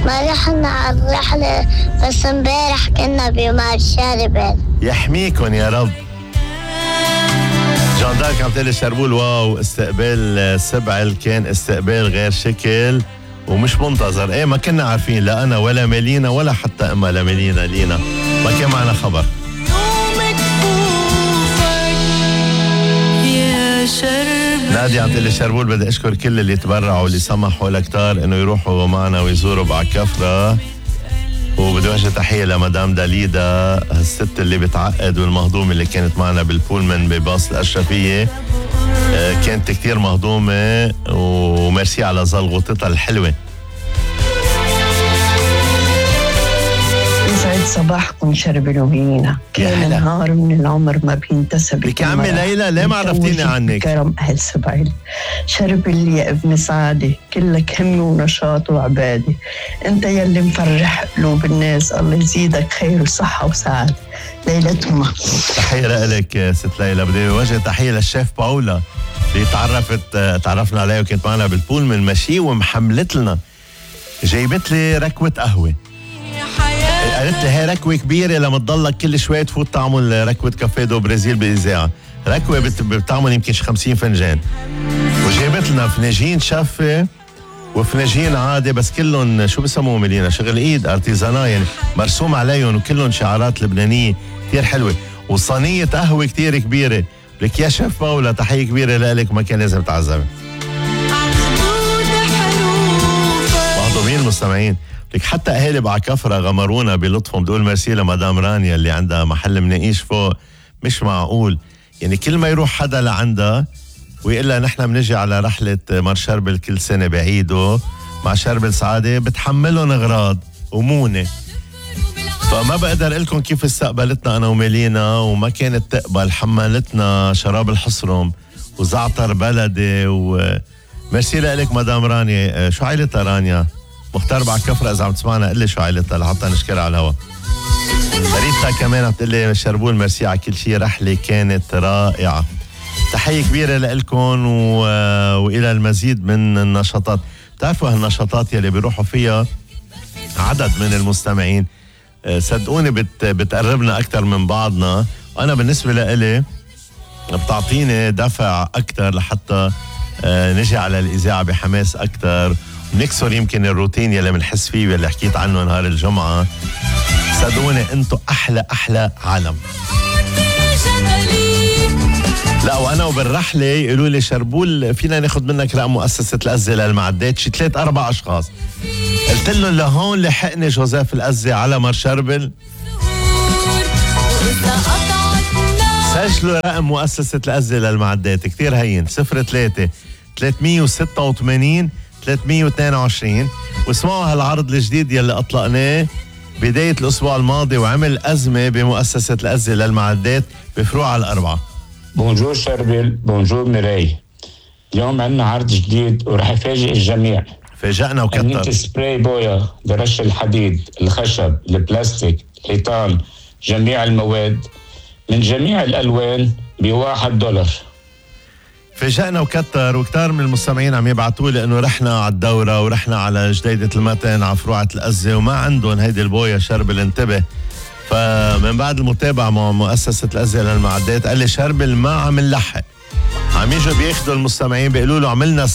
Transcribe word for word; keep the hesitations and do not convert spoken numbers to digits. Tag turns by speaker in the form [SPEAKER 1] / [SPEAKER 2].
[SPEAKER 1] ما رحنا على الرحلة بس امبارح كنا بمار شربل.
[SPEAKER 2] يحميكن يا رب. جان دارك عم تقلي شربول واو استقبال سبعل كان استقبال غير شكل ومش منتظر. ايه ما كنا عارفين لا انا ولا ميلينا ولا حتى اما لميلينا لينا ما كان معنا خبر. نادي عم تقلي شربول بدي اشكر كل اللي تبرعوا واللي سمحوا لكتار انه يروحوا معنا ويزوروا بعكفرة، وبدي وجه تحية لمدام داليدا الست اللي بتعقد والمهضومة اللي كانت معنا بالبولمن بباص الأشرفية. آه كانت كتير مهضومة وميرسي على زلغوطتها الحلوة.
[SPEAKER 3] يسعد صباحكم شربل وبينا. كل نهار من العمر ما بينتسب
[SPEAKER 2] لك يا عمي ليلى ليه ما عرفتيني عنك؟
[SPEAKER 3] كرم أهل سبعيل. شربل يا ابن سعادة كلك هم ونشاط وعبادة، انت يلي مفرح قلوب الناس، الله يزيدك خير وصحة وسعادة. ليلتهم
[SPEAKER 2] تحية لك ست ليلى. بدي وجه تحية للشيف باولا اللي تعرفت تعرفنا عليها وكانت معنا بالبول من مشي ومحملت لنا، جايبت لي ركوة قهوة. قالت لي هي ركوة كبيرة لما تضلك كل شوية تفوت تعمل ركوة كافيه دو برازيل بالإذاعة. ركوة بتعمل يمكن خمسين فنجان، وجايبت لنا فناجين شافة وفناجين عادي بس كلهم شو بسموهم ملينا شغل ايد ارتيزانا يعني مرسوم عليهم وكلهم شعارات لبنانية كتير حلوة، وصينية قهوة كتير كبيرة. لك يا شيف باولا تحية كبيرة لك وما كان لازم تعذبي. مهضومين المستمعين. لك حتى اهالي بعكفرة غمرونا بلطفهم. بدول ميرسي لمدام رانيا اللي عندها محل مناقيش فوق. مش معقول يعني كل ما يروح حدا لعندها ويقول نحن بنجي على رحلة مار شربل كل سنة بعيده مع شربل سعادة بتحملهم اغراض ومونة. فما بقدر لكم كيف استقبلتنا انا وميلينا، وما كانت تقبل. حملتنا شراب الحصرم وزعتر بلدي. وميرسي لك مدام رانيا. شو عائلتها رانيا؟ مختار بعكفرة اذا عم تسمعنا قل لي شو عائلتها لحتى نشكرها على الهوا. ريتا كمان عم تقول لي شربول ميرسي على كل شيء، رحلة كانت رائعة. تحية كبيرة لكم و... وإلى المزيد من النشاطات. بتعرفوا هالنشاطات يلي بيروحوا فيها عدد من المستمعين صدقوني بت... بتقربنا أكتر من بعضنا، وأنا بالنسبة لإلي بتعطيني دفع أكتر لحتى نجي على الإذاعة بحماس أكتر ونكسر يمكن الروتين يلي بنحس فيه واللي حكيت عنه نهار الجمعة. صدقوني أنتوا أحلى أحلى عالم. لا وانا وبالرحله يقولوا لي شربول فينا ناخذ منك رقم مؤسسه الأزة للمعدات شي ثلاث اربع اشخاص. قلت لهم لهون لحقني جوزيف الأزة على مار شربل. سجلوا رقم مؤسسه الأزة للمعدات كتير هين صفر ثلاثة ثلاثمية وستة وثمانين ثلاثمية واثنين وعشرين. واسمعوا هالعرض الجديد يلي اطلقناه بدايه الاسبوع الماضي وعمل ازمه بمؤسسه الأزة للمعدات بفروعها الاربعه.
[SPEAKER 4] بونجور شربل، بونجور ميراي. اليوم عندنا عرض جديد ورح يفاجئ الجميع.
[SPEAKER 2] فاجئنا وكتر.
[SPEAKER 4] عندنا سبراي بويا لرش الحديد، الخشب، البلاستيك، الحيطان، جميع المواد من جميع الألوان بواحد دولار.
[SPEAKER 2] فاجئنا وكتر، وكتار من المستمعين عم يبعتوا لي انه رحنا على الدورة ورحنا على جديدة المتن على فروعة الأزة وما عندهم هيدي البويا شربل. انتبه. فمن بعد المتابعة مع مؤسسة الأزة للمعدات قال لي شربل ما عم نلحق، عم يجوا بياخدوا المستمعين بيقولوا له عملنا